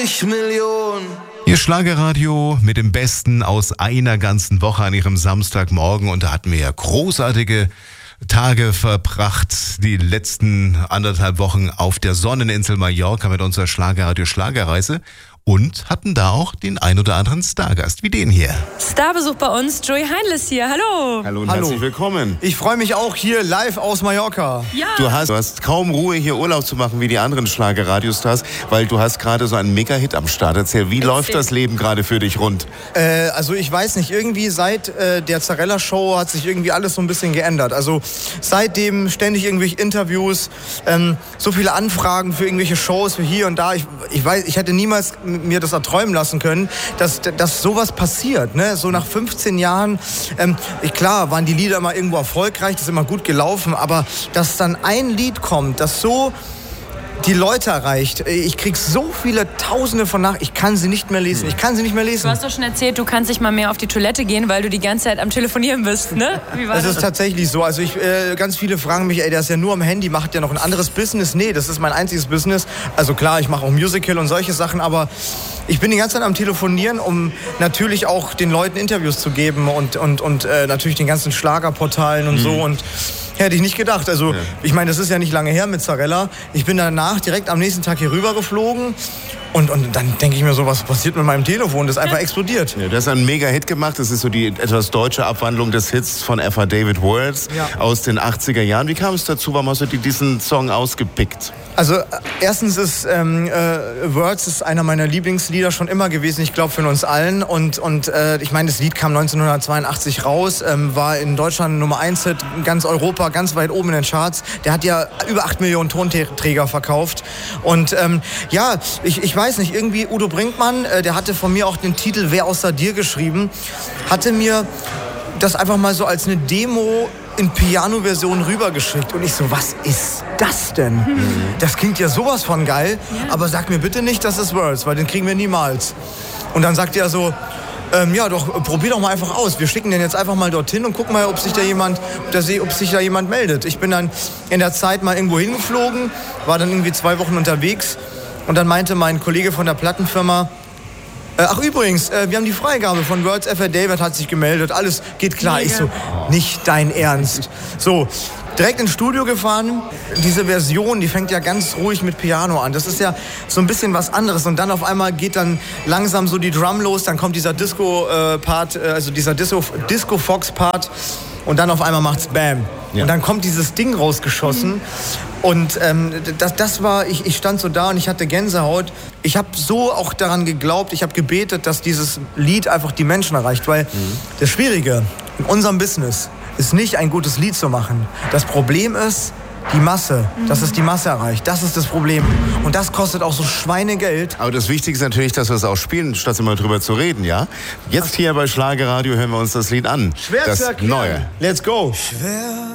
Million. Ihr Schlagerradio mit dem Besten aus einer ganzen Woche an Ihrem Samstagmorgen. Und da hatten wir ja großartige Tage verbracht, die letzten 1,5 Wochen auf der Sonneninsel Mallorca mit unserer Schlagerradio Schlagerreise. Und hatten da auch den ein oder anderen Stargast, wie den hier. Starbesuch bei uns, Joey Heinles hier. Hallo. Hallo und herzlich willkommen. Ich freue mich auch hier live aus Mallorca. Ja. Du hast kaum Ruhe, hier Urlaub zu machen wie die anderen Schlagerradiostars, weil du hast gerade so einen Mega-Hit am Start. Erzähl, wie läuft das Leben gerade für dich rund? Also ich weiß nicht, irgendwie seit der Zarella-Show hat sich irgendwie alles so ein bisschen geändert. Also seitdem ständig irgendwelche Interviews, so viele Anfragen für irgendwelche Shows, für hier und da. Ich weiß, ich hätte niemals mir das erträumen lassen können, dass sowas passiert. Ne? So nach 15 Jahren, klar waren die Lieder immer irgendwo erfolgreich, das ist immer gut gelaufen, aber dass dann ein Lied kommt, das so die Leute erreicht. Ich krieg so viele Tausende von Nachrichten. Ich kann sie nicht mehr lesen. Du hast doch schon erzählt, du kannst nicht mal mehr auf die Toilette gehen, weil du die ganze Zeit am Telefonieren bist, ne? Wie war das? Das ist tatsächlich so. Also ganz viele fragen mich, der ist ja nur am Handy, macht ja noch ein anderes Business? Nee, das ist mein einziges Business. Also klar, ich mache auch Musical und solche Sachen, aber ich bin die ganze Zeit am Telefonieren, um natürlich auch den Leuten Interviews zu geben und natürlich den ganzen Schlagerportalen und so. Und hätte ich nicht gedacht. Also, ich meine, das ist ja nicht lange her mit Zarella. Ich bin danach direkt am nächsten Tag hier rüber geflogen. Und dann denke ich mir so, was passiert mit meinem Telefon? Das ist einfach explodiert. Ja, das ist ein Mega-Hit gemacht. Das ist so die etwas deutsche Abwandlung des Hits von F.A. David Words aus den 80er Jahren. Wie kam es dazu? Warum hast du diesen Song ausgepickt? Also erstens ist Words ist einer meiner Lieblingslieder schon immer gewesen, ich glaube von uns allen. Und ich meine, das Lied kam 1982 raus, war in Deutschland Nummer 1 Hit, ganz Europa, ganz weit oben in den Charts. Der hat ja über 8 Millionen Tonträger verkauft. Und ich weiß nicht, irgendwie Udo Brinkmann, der hatte von mir auch den Titel Wer außer dir geschrieben, hatte mir das einfach mal so als eine Demo in Piano-Version rübergeschickt. Und ich so, was ist das denn? Das klingt ja sowas von geil, aber sag mir bitte nicht, das ist Words, weil den kriegen wir niemals. Und dann sagt er so, probier doch mal einfach aus. Wir schicken den jetzt einfach mal dorthin und gucken mal, ob sich da jemand meldet. Ich bin dann in der Zeit mal irgendwo hingeflogen, war dann irgendwie 2 Wochen unterwegs und dann meinte mein Kollege von der Plattenfirma, ach übrigens, wir haben die Freigabe von Words, F.A. David hat sich gemeldet, alles geht klar. Mega. Ich so, nicht dein Ernst. So, direkt ins Studio gefahren. Diese Version, die fängt ja ganz ruhig mit Piano an. Das ist ja so ein bisschen was anderes. Und dann auf einmal geht dann langsam so die Drum los, dann kommt dieser Disco-Part, also dieser Disco-Fox-Part. Und dann auf einmal macht's Bam. Ja. Und dann kommt dieses Ding rausgeschossen. Und das war, ich stand so da und ich hatte Gänsehaut. Ich habe so auch daran geglaubt, ich habe gebetet, dass dieses Lied einfach die Menschen erreicht. Weil das Schwierige in unserem Business ist nicht, ein gutes Lied zu machen. Das Problem ist die Masse, dass es die Masse erreicht. Das ist das Problem. Und das kostet auch so Schweinegeld. Aber das Wichtige ist natürlich, dass wir es auch spielen, statt immer drüber zu reden, ja? Jetzt hier bei Schlagerradio hören wir uns das Lied an. Schwer das zu erklären. Neue. Let's go. Schwer